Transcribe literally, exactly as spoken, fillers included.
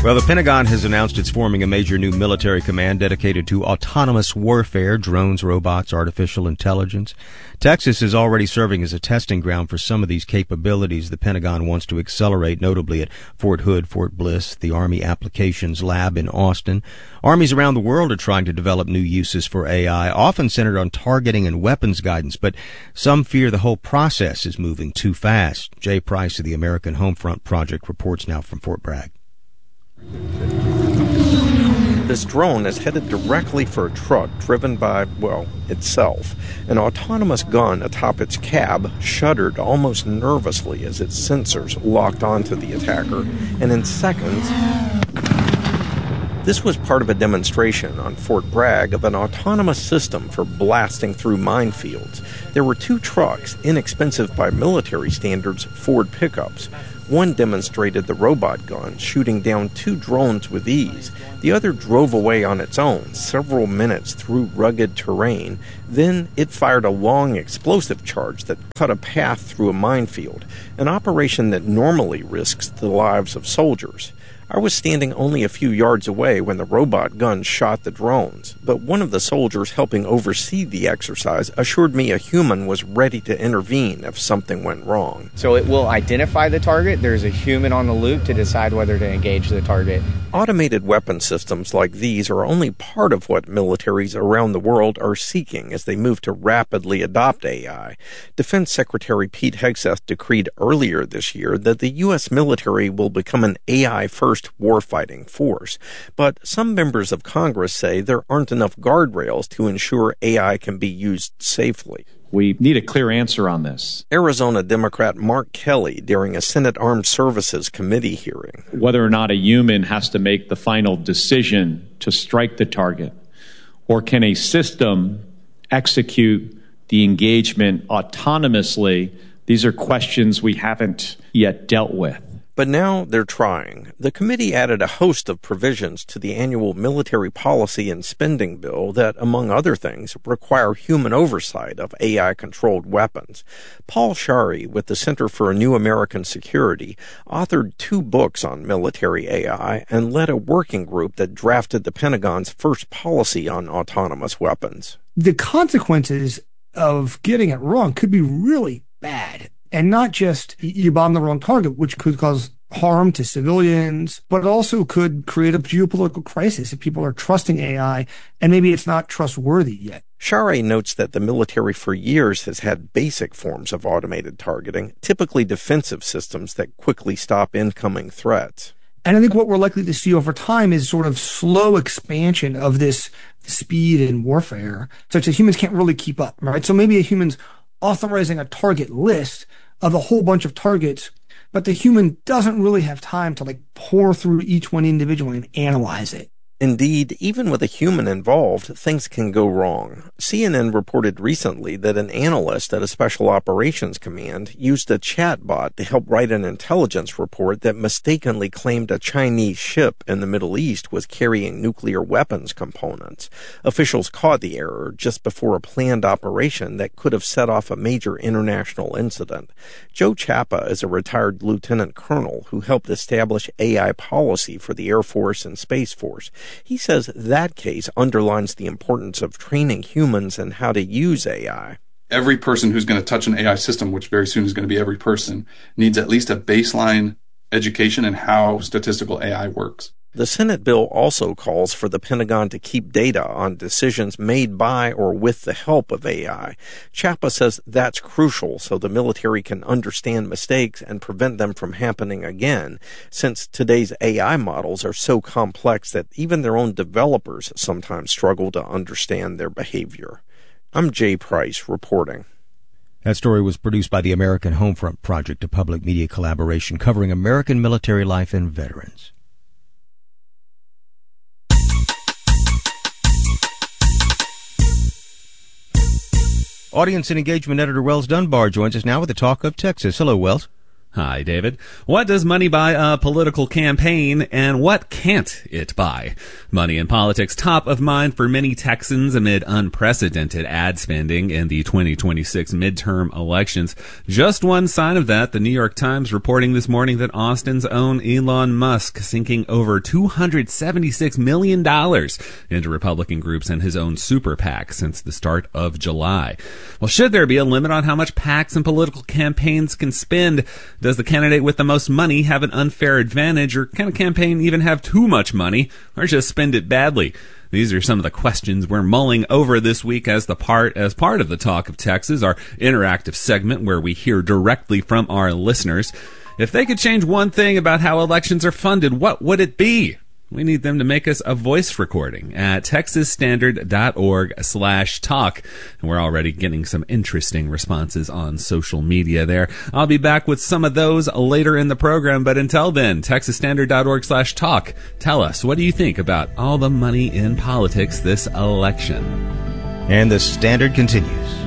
Well, the Pentagon has announced it's forming a major new military command dedicated to autonomous warfare, drones, robots, artificial intelligence. Texas is already serving as a testing ground for some of these capabilities the Pentagon wants to accelerate, notably at Fort Hood, Fort Bliss, the Army Applications Lab in Austin. Armies around the world are trying to develop new uses for A I, often centered on targeting and weapons guidance, but some fear the whole process is moving too fast. Jay Price of the American Homefront Project reports now from Fort Bragg. This drone is headed directly for a truck driven by, well, itself. An autonomous gun atop its cab shuddered almost nervously as its sensors locked onto the attacker, and in seconds... This was part of a demonstration on Fort Bragg of an autonomous system for blasting through minefields. There were two trucks, inexpensive by military standards, Ford pickups. One demonstrated the robot gun shooting down two drones with ease. The other drove away on its own, several minutes through rugged terrain. Then it fired a long explosive charge that cut a path through a minefield, an operation that normally risks the lives of soldiers. I was standing only a few yards away when the robot gun shot the drones, but one of the soldiers helping oversee the exercise assured me a human was ready to intervene if something went wrong. So it will identify the target. There's a human on the loop to decide whether to engage the target. Automated weapon systems like these are only part of what militaries around the world are seeking as they move to rapidly adopt A I. Defense Secretary Pete Hegseth decreed earlier this year that the U S military will become an A I-first warfighting force. But some members of Congress say there aren't enough guardrails to ensure A I can be used safely. We need a clear answer on this. Arizona Democrat Mark Kelly during a Senate Armed Services Committee hearing. Whether or not a human has to make the final decision to strike the target, or can a system execute the engagement autonomously, these are questions we haven't yet dealt with. But now they're trying. The committee added a host of provisions to the annual military policy and spending bill that, among other things, require human oversight of A I-controlled weapons. Paul Shary, with the Center for a New American Security, authored two books on military A I and led a working group that drafted the Pentagon's first policy on autonomous weapons. The consequences of getting it wrong could be really bad. And not just you bomb the wrong target, which could cause harm to civilians, but it also could create a geopolitical crisis if people are trusting A I and maybe it's not trustworthy yet. Shary notes that the military for years has had basic forms of automated targeting, typically defensive systems that quickly stop incoming threats. And I think what we're likely to see over time is sort of slow expansion of this speed in warfare, such that humans can't really keep up, right? So maybe a human's authorizing a target list of a whole bunch of targets, but the human doesn't really have time to like pour through each one individually and analyze it. Indeed, even with a human involved, things can go wrong. C N N reported recently that an analyst at a special operations command used a chatbot to help write an intelligence report that mistakenly claimed a Chinese ship in the Middle East was carrying nuclear weapons components. Officials caught the error just before a planned operation that could have set off a major international incident. Joe Chapa is a retired lieutenant colonel who helped establish A I policy for the Air Force and Space Force. He says that case underlines the importance of training humans in how to use A I. Every person who's going to touch an A I system, which very soon is going to be every person, needs at least a baseline education in how statistical A I works. The Senate bill also calls for the Pentagon to keep data on decisions made by or with the help of A I. Chapa says that's crucial so the military can understand mistakes and prevent them from happening again, since today's A I models are so complex that even their own developers sometimes struggle to understand their behavior. I'm Jay Price reporting. That story was produced by the American Homefront Project, a public media collaboration covering American military life and veterans. Audience and engagement editor Wells Dunbar joins us now with the Talk of Texas. Hello, Wells. Hi, David. What does money buy a political campaign, and what can't it buy? Money in politics top of mind for many Texans amid unprecedented ad spending in the twenty twenty-six midterm elections. Just one sign of that, the New York Times reporting this morning that Austin's own Elon Musk sinking over two hundred seventy-six million dollars into Republican groups and his own super PAC since the start of July. Well, should there be a limit on how much PACs and political campaigns can spend? Does the candidate with the most money have an unfair advantage, or can a campaign even have too much money, or just spend it badly? These are some of the questions we're mulling over this week as the part as part of the Talk of Texas, our interactive segment where we hear directly from our listeners. If they could change one thing about how elections are funded, what would it be? We need them to make us a voice recording at texasstandard.org slash talk. And we're already getting some interesting responses on social media there. I'll be back with some of those later in the program. But until then, texasstandard.org slash talk. Tell us, what do you think about all the money in politics this election? And the Standard continues.